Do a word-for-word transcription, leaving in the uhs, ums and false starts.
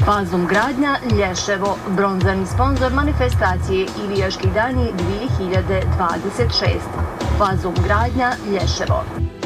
Fazum gradnja Lješevo, bronzani sponzor manifestacije Ilijaški dani dvije hiljade dvadeset šest. Fazum gradnja Lješevo.